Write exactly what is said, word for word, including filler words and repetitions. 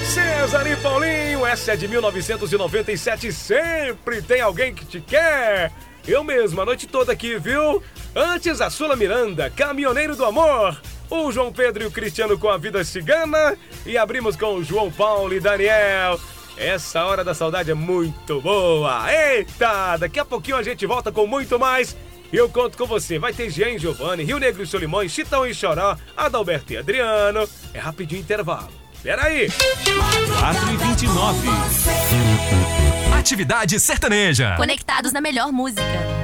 César e Paulinho, essa é de mil novecentos e noventa e sete, sempre tem alguém que te quer. Eu mesmo, a noite toda aqui, viu? Antes a Sula Miranda, Caminhoneiro do Amor. O João Pedro e o Cristiano com A Vida Cigana. E abrimos com o João Paulo e Daniel. Essa hora da saudade é muito boa. Eita, daqui a pouquinho a gente volta com muito mais. E eu conto com você. Vai ter Jean e Giovanni, Rio Negro e Solimões, Chitão e Choró, Adalberto e Adriano. É rapidinho intervalo. Peraí. quatro e vinte e nove. Atividade sertaneja. Conectados na melhor música.